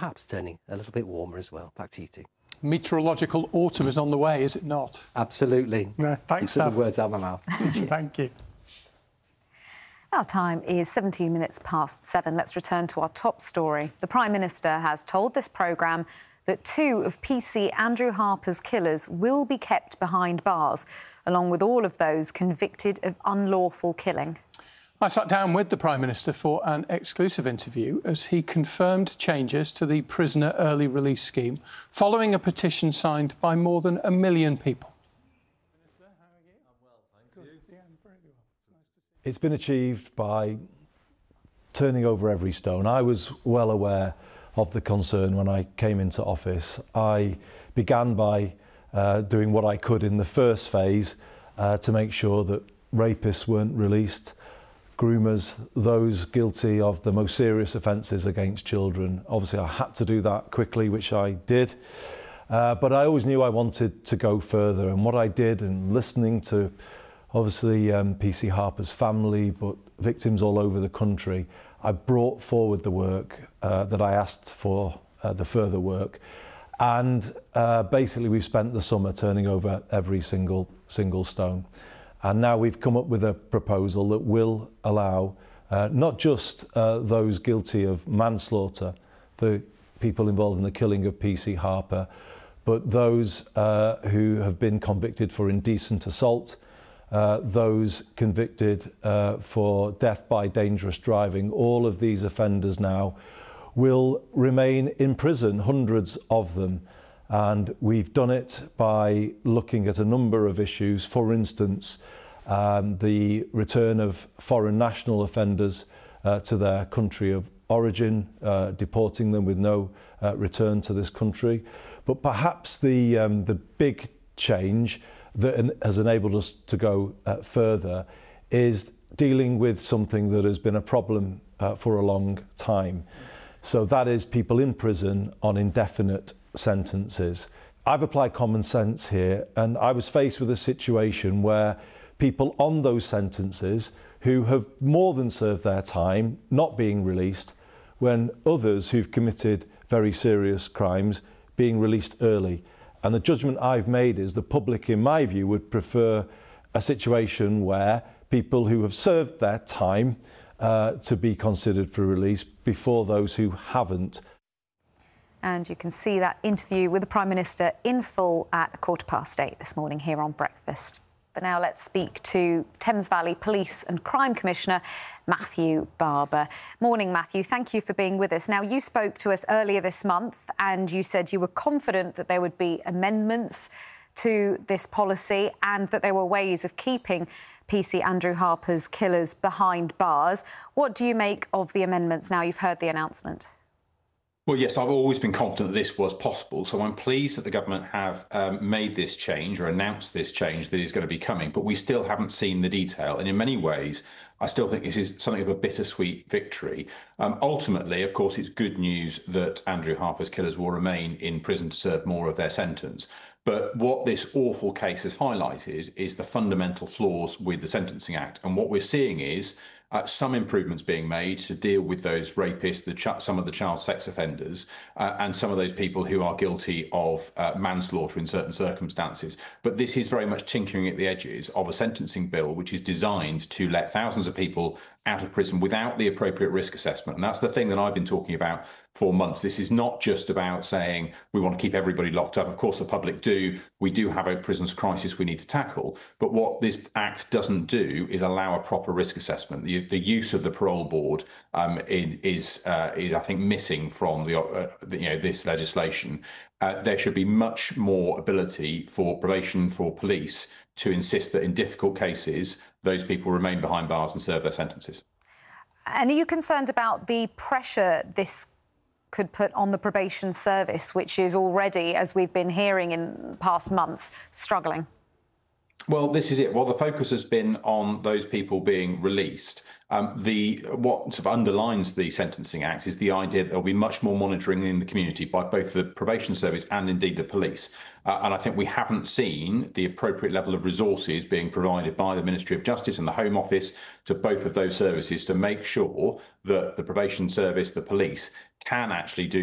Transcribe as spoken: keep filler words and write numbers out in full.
perhaps turning a little bit warmer as well. Back to you two. Meteorological autumn is on the way, is it not? Absolutely. No, thanks, Sort of words out of my mouth. Thank you. Our time is seventeen minutes past seven. Let's return to our top story. The Prime Minister has told this programme that two of P C Andrew Harper's killers will be kept behind bars, along with all of those convicted of unlawful killing. I sat down with the Prime Minister for an exclusive interview as he confirmed changes to the prisoner early release scheme following a petition signed by more than a million people. It's been achieved by turning over every stone. I was well aware of the concern when I came into office. I began by uh, doing what I could in the first phase uh, to make sure that rapists weren't released, groomers, those guilty of the most serious offences against children. Obviously, I had to do that quickly, which I did. Uh, but I always knew I wanted to go further. And what I did, and listening to obviously um, P C Harper's family, but victims all over the country, I brought forward the work uh, that I asked for, uh, the further work. And uh, basically, we've spent the summer turning over every single single stone. And now we've come up with a proposal that will allow uh, not just uh, those guilty of manslaughter, the people involved in the killing of P C Harper, but those uh, who have been convicted for indecent assault, uh, those convicted uh, for death by dangerous driving. All of these offenders now will remain in prison, hundreds of them. And we've done it by looking at a number of issues. For instance, um, the return of foreign national offenders uh, to their country of origin, uh, deporting them with no uh, return to this country. But perhaps the, um, the big change that en- has enabled us to go uh, further is dealing with something that has been a problem uh, for a long time. So that is people in prison on indefinite sentences. I've applied common sense here, and I was faced with a situation where people on those sentences who have more than served their time not being released, when others who've committed very serious crimes being released early. And the judgment I've made is the public, in my view, would prefer a situation where people who have served their time uh, to be considered for release before those who haven't. And you can see that interview with the Prime Minister in full at quarter past eight this morning here on Breakfast. But now let's speak to Thames Valley Police and Crime Commissioner Matthew Barber. Morning, Matthew. Thank you for being with us. Now, you spoke to us earlier this month and you said you were confident that there would be amendments to this policy and that there were ways of keeping P C Andrew Harper's killers behind bars. What do you make of the amendments now you've heard the announcement? Well, yes, I've always been confident that this was possible. So I'm pleased that the government have um, made this change or announced this change that is going to be coming. But we still haven't seen the detail. And in many ways, I still think this is something of a bittersweet victory. Um, ultimately, of course, it's good news that Andrew Harper's killers will remain in prison to serve more of their sentence. But what this awful case has highlighted is the fundamental flaws with the Sentencing Act. And what we're seeing is Uh, some improvements being made to deal with those rapists, the ch- some of the child sex offenders, uh, and some of those people who are guilty of uh, manslaughter in certain circumstances. But this is very much tinkering at the edges of a sentencing bill which is designed to let thousands of people out of prison without the appropriate risk assessment. And that's the thing that I've been talking about for months. This is not just about saying we want to keep everybody locked up. Of course, the public do. We do have a prisons crisis we need to tackle. But what this act doesn't do is allow a proper risk assessment. The, the use of the parole board um, is, uh, is, I think, missing from the, uh, the, you know, this legislation. Uh, there should be much more ability for probation, for police to insist that in difficult cases, those people remain behind bars and serve their sentences. And are you concerned about the pressure this could put on the probation service, which is already, as we've been hearing in past months, struggling? Well, this is it. While the focus has been on those people being released, um, the what sort of underlines the Sentencing Act is the idea that there'll be much more monitoring in the community by both the probation service and indeed the police. Uh, and I think we haven't seen the appropriate level of resources being provided by the Ministry of Justice and the Home Office to both of those services to make sure that the probation service, the police, can actually do